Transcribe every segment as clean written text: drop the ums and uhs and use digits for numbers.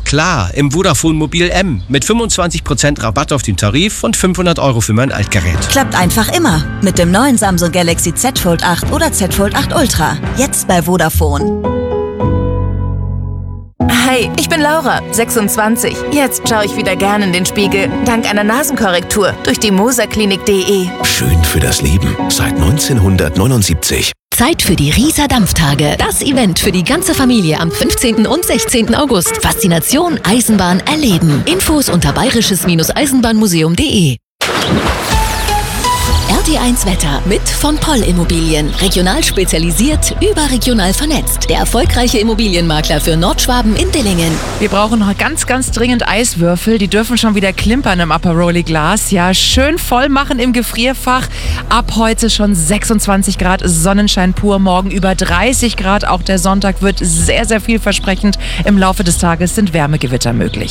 Klar, im Vodafone Mobil M mit 25% Rabatt auf den Tarif und 500 € für mein Altgerät. Klappt einfach immer. Mit dem neuen Samsung Galaxy Z Fold 8 oder Z Fold 8 Ultra. Jetzt bei Vodafone. Hi, ich bin Laura, 26. Jetzt schaue ich wieder gern in den Spiegel. Dank einer Nasenkorrektur durch die moserklinik.de. Schön für das Leben. Seit 1979. Zeit für die Rieser Dampftage. Das Event für die ganze Familie am 15. und 16. August. Faszination Eisenbahn erleben. Infos unter bayerisches-eisenbahnmuseum.de. RT1 Wetter mit von Poll Immobilien. Regional spezialisiert, überregional vernetzt. Der erfolgreiche Immobilienmakler für Nordschwaben in Dillingen. Wir brauchen noch ganz, ganz dringend Eiswürfel. Die dürfen schon wieder klimpern im Aperoli-Glas. Ja, schön voll machen im Gefrierfach. Ab heute schon 26 Grad, Sonnenschein pur. Morgen über 30 Grad. Auch der Sonntag wird sehr, sehr vielversprechend. Im Laufe des Tages sind Wärmegewitter möglich.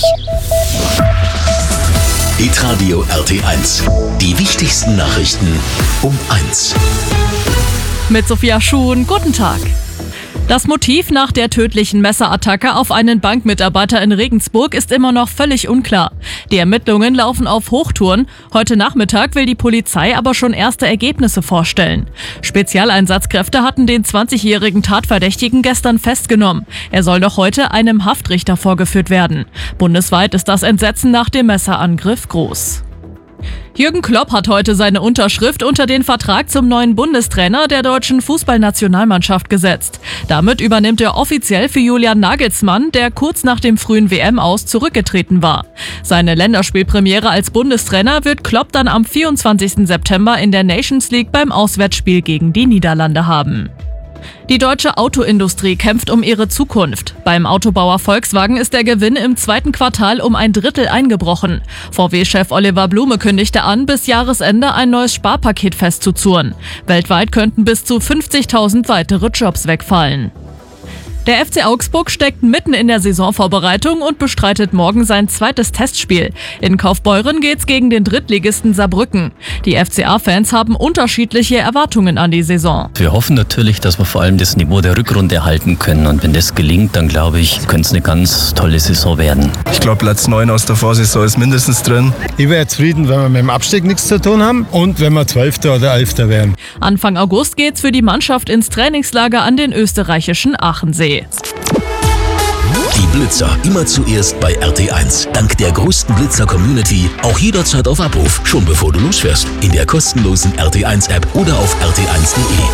Hitradio RT1. Die wichtigsten Nachrichten um 1. Mit Sophia Schuhn, guten Tag. Das Motiv nach der tödlichen Messerattacke auf einen Bankmitarbeiter in Regensburg ist immer noch völlig unklar. Die Ermittlungen laufen auf Hochtouren. Heute Nachmittag will die Polizei aber schon erste Ergebnisse vorstellen. Spezialeinsatzkräfte hatten den 20-jährigen Tatverdächtigen gestern festgenommen. Er soll noch heute einem Haftrichter vorgeführt werden. Bundesweit ist das Entsetzen nach dem Messerangriff groß. Jürgen Klopp hat heute seine Unterschrift unter den Vertrag zum neuen Bundestrainer der deutschen Fußballnationalmannschaft gesetzt. Damit übernimmt er offiziell für Julian Nagelsmann, der kurz nach dem frühen WM-Aus zurückgetreten war. Seine Länderspielpremiere als Bundestrainer wird Klopp dann am 24. September in der Nations League beim Auswärtsspiel gegen die Niederlande haben. Die deutsche Autoindustrie kämpft um ihre Zukunft. Beim Autobauer Volkswagen ist der Gewinn im zweiten Quartal um ein Drittel eingebrochen. VW-Chef Oliver Blume kündigte an, bis Jahresende ein neues Sparpaket festzuzurren. Weltweit könnten bis zu 50.000 weitere Jobs wegfallen. Der FC Augsburg steckt mitten in der Saisonvorbereitung und bestreitet morgen sein zweites Testspiel. In Kaufbeuren geht's gegen den Drittligisten Saarbrücken. Die FCA-Fans haben unterschiedliche Erwartungen an die Saison. Wir hoffen natürlich, dass wir vor allem das Niveau der Rückrunde halten können. Und wenn das gelingt, dann glaube ich, könnte es eine ganz tolle Saison werden. Ich glaube, Platz 9 aus der Vorsaison ist mindestens drin. Ich wäre zufrieden, wenn wir mit dem Abstieg nichts zu tun haben und wenn wir 12. oder 11. wären. Anfang August geht's für die Mannschaft ins Trainingslager an den österreichischen Aachensee. Die Blitzer immer zuerst bei RT1. Dank der größten Blitzer-Community auch jederzeit auf Abruf. Schon bevor du losfährst. In der kostenlosen RT1-App oder auf rt1.de.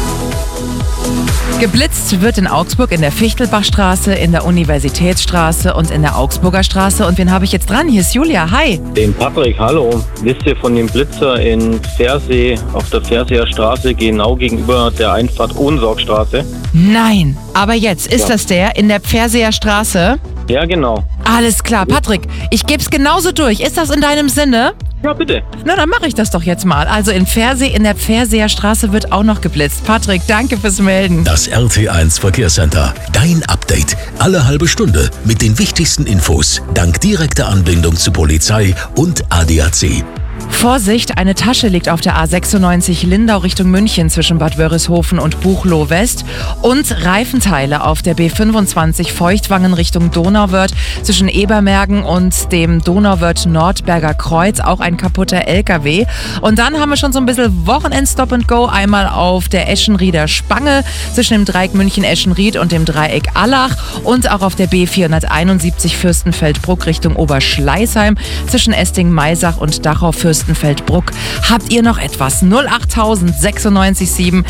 Geblitzt wird in Augsburg in der Fichtelbachstraße, in der Universitätsstraße und in der Augsburger Straße. Und wen habe ich jetzt dran? Hier ist Julia. Hi. Den Patrick, hallo. Wisst ihr von dem Blitzer in Pfersee auf der Pferseer Straße, genau gegenüber der Einfahrt Ohnsorgstraße? Nein, aber jetzt ist das der in der Pferseer Straße? Ja, genau. Alles klar, Patrick, ich gebe es genauso durch. Ist das in deinem Sinne? Ja, bitte. Na, dann mache ich das doch jetzt mal. Also in Pfersee, in der Pferseer Straße wird auch noch geblitzt. Patrick, danke fürs Melden. Das RT1 Verkehrscenter. Dein Update. Alle halbe Stunde mit den wichtigsten Infos. Dank direkter Anbindung zu Polizei und ADAC. Vorsicht, eine Tasche liegt auf der A96 Lindau Richtung München zwischen Bad Wörishofen und Buchloe West und Reifenteile auf der B25 Feuchtwangen Richtung Donauwörth zwischen Ebermergen und dem Donauwörth-Nordberger Kreuz, auch ein kaputter LKW. Und dann haben wir schon so ein bisschen Wochenend-Stop and Go, einmal auf der Eschenrieder Spange zwischen dem Dreieck München-Eschenried und dem Dreieck Allach und auch auf der B471 Fürstenfeldbruck Richtung Oberschleißheim zwischen Esting-Maisach und Dachau-Fürstenfeldbruck. Habt ihr noch etwas? 08000 96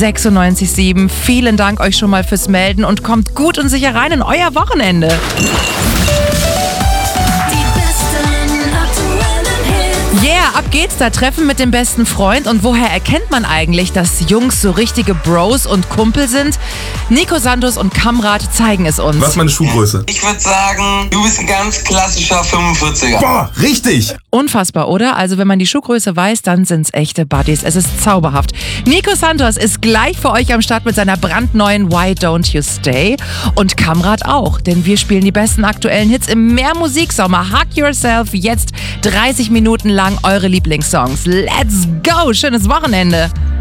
7. Vielen Dank euch schon mal fürs Melden und kommt gut und sicher rein in euer Wochenende. Yeah, ab geht's, da Treffen mit dem besten Freund. Und woher erkennt man eigentlich, dass Jungs so richtige Bros und Kumpel sind? Nico Santos und Kamrat zeigen es uns. Was ist meine Schuhgröße? Ich würde sagen, du bist ein ganz klassischer 45er. Boah, richtig! Unfassbar, oder? Also wenn man die Schuhgröße weiß, dann sind's echte Buddies. Es ist zauberhaft. Nico Santos ist gleich für euch am Start mit seiner brandneuen Why Don't You Stay? Und Kamrat auch, denn wir spielen die besten aktuellen Hits im Mehr-Musiksommer. Hug Yourself, jetzt 30 Minuten lang eure Lieblingssongs. Let's go! Schönes Wochenende!